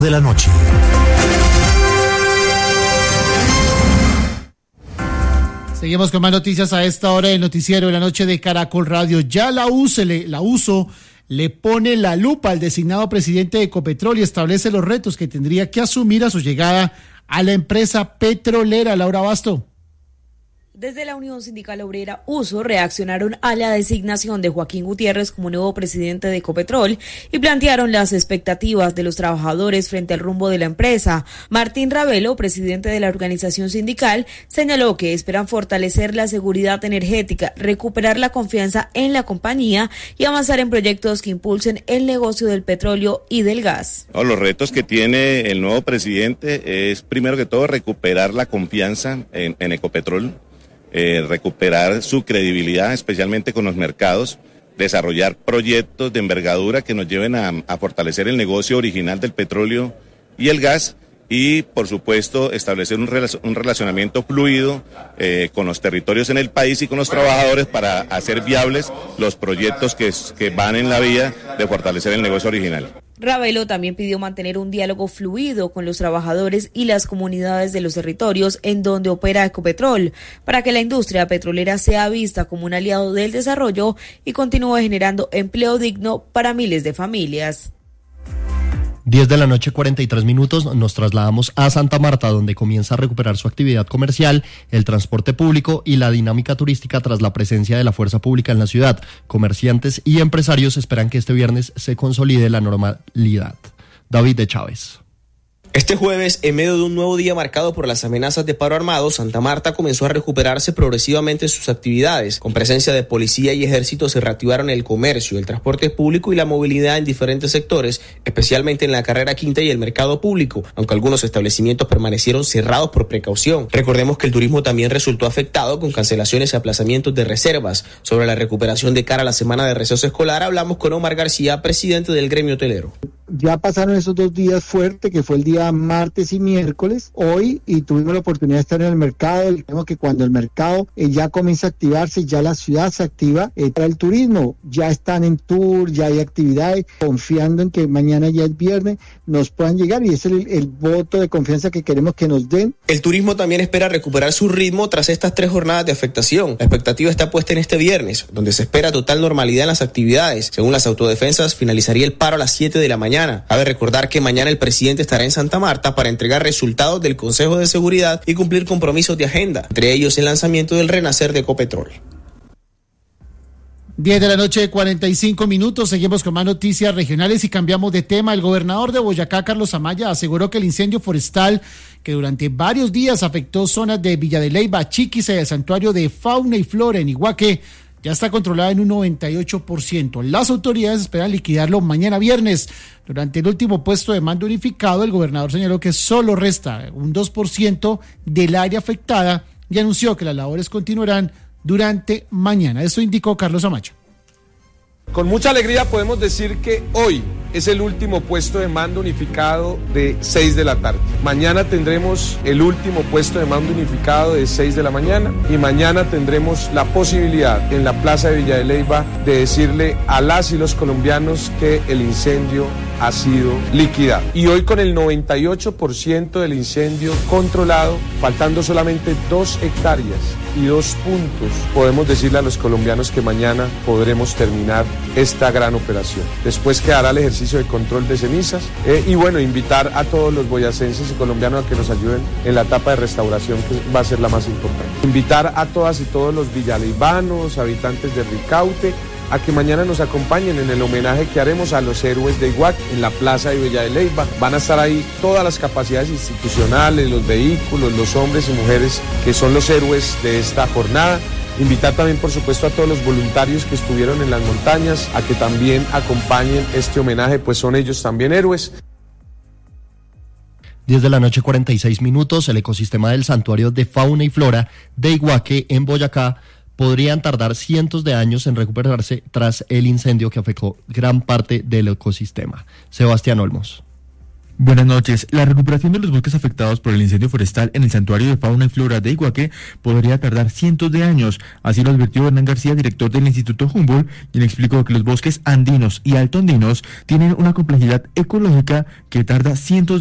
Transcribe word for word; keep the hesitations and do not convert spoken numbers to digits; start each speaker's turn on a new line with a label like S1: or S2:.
S1: de la noche.
S2: Seguimos con más noticias a esta hora del noticiero de la noche de Caracol Radio. Ya la U S L, la USO le pone la lupa al designado presidente de Ecopetrol y establece los retos que tendría que asumir a su llegada a la empresa petrolera. Laura Basto.
S3: Desde la Unión Sindical Obrera USO reaccionaron a la designación de Joaquín Gutiérrez como nuevo presidente de Ecopetrol y plantearon las expectativas de los trabajadores frente al rumbo de la empresa. Martín Ravelo, presidente de la organización sindical, señaló que esperan fortalecer la seguridad energética, recuperar la confianza en la compañía y avanzar en proyectos que impulsen el negocio del petróleo y del gas.
S4: No, los retos que tiene el nuevo presidente es primero que todo recuperar la confianza en, en Ecopetrol. Eh, recuperar su credibilidad, especialmente con los mercados, desarrollar proyectos de envergadura que nos lleven a, a fortalecer el negocio original del petróleo y el gas y, por supuesto, establecer un, relac- un relacionamiento fluido eh, con los territorios en el país y con los trabajadores para hacer viables los proyectos que, que van en la vía de fortalecer el negocio original.
S3: Ravelo también pidió mantener un diálogo fluido con los trabajadores y las comunidades de los territorios en donde opera Ecopetrol, para que la industria petrolera sea vista como un aliado del desarrollo y continúe generando empleo digno para miles de familias.
S5: diez de la noche, cuarenta y tres minutos, nos trasladamos a Santa Marta, donde comienza a recuperar su actividad comercial, el transporte público y la dinámica turística tras la presencia de la fuerza pública en la ciudad. Comerciantes y empresarios esperan que este viernes se consolide la normalidad. David de Chávez.
S6: Este jueves, en medio de un nuevo día marcado por las amenazas de paro armado, Santa Marta comenzó a recuperarse progresivamente sus actividades. Con presencia de policía y ejército se reactivaron el comercio, el transporte público y la movilidad en diferentes sectores, especialmente en la carrera quinta y el mercado público, aunque algunos establecimientos permanecieron cerrados por precaución. Recordemos que el turismo también resultó afectado con cancelaciones y aplazamientos de reservas. Sobre la recuperación de cara a la semana de receso escolar, hablamos con Omar García, presidente del gremio hotelero.
S7: Ya pasaron esos dos días fuertes, que fue el día martes y miércoles, hoy, y tuvimos la oportunidad de estar en el mercado, y tenemos que cuando el mercado eh, ya comienza a activarse, ya la ciudad se activa eh, para el turismo, ya están en tour, ya hay actividades, confiando en que mañana ya es viernes, nos puedan llegar, y ese es el, el voto de confianza que queremos que nos den.
S6: El turismo también espera recuperar su ritmo tras estas tres jornadas de afectación. La expectativa está puesta en este viernes, donde se espera total normalidad en las actividades. Según las autodefensas, finalizaría el paro a las siete de la mañana. Cabe recordar que mañana el presidente estará en Santa Marta para entregar resultados del Consejo de Seguridad y cumplir compromisos de agenda, entre ellos el lanzamiento del renacer de Ecopetrol.
S2: diez de la noche, cuarenta y cinco minutos, seguimos con más noticias regionales y cambiamos de tema. El gobernador de Boyacá, Carlos Amaya, aseguró que el incendio forestal que durante varios días afectó zonas de Villa de Leyva, Chiquis y el santuario de fauna y flora en Iguaque ya está controlada en un noventa y ocho por ciento. Las autoridades esperan liquidarlo mañana viernes. Durante el último puesto de mando unificado, el gobernador señaló que solo resta un dos por ciento del área afectada y anunció que las labores continuarán durante mañana. Esto indicó Carlos Amacho.
S8: Con mucha alegría podemos decir que hoy es el último puesto de mando unificado de seis de la tarde. Mañana tendremos el último puesto de mando unificado de seis de la mañana y mañana tendremos la posibilidad en la plaza de Villa de Leyva de decirle a las y los colombianos que el incendio ha sido liquidado. Y hoy con el noventa y ocho por ciento del incendio controlado, faltando solamente dos hectáreas y dos puntos, podemos decirle a los colombianos que mañana podremos terminar esta gran operación. Después quedará el ejercicio de control de cenizas eh, y bueno, invitar a todos los boyacenses y colombianos a que nos ayuden en la etapa de restauración, que va a ser la más importante. Invitar a todas y todos los villaleivanos, habitantes de Ricaute, a que mañana nos acompañen en el homenaje que haremos a los héroes de Iguaque en la plaza de Villa de Leyva. Van a estar ahí todas las capacidades institucionales, los vehículos, los hombres y mujeres que son los héroes de esta jornada. Invitar también, por supuesto, a todos los voluntarios que estuvieron en las montañas a que también acompañen este homenaje, pues son ellos también héroes.
S5: diez de la noche, cuarenta y seis minutos, el ecosistema del santuario de fauna y flora de Iguaque en Boyacá podrían tardar cientos de años en recuperarse tras el incendio que afectó gran parte del ecosistema. Sebastián Olmos.
S1: Buenas noches. La recuperación de los bosques afectados por el incendio forestal en el Santuario de Fauna y Flora de Iguaque podría tardar cientos de años. Así lo advirtió Hernán García, director del Instituto Humboldt, quien explicó que los bosques andinos y altoandinos tienen una complejidad ecológica que tarda cientos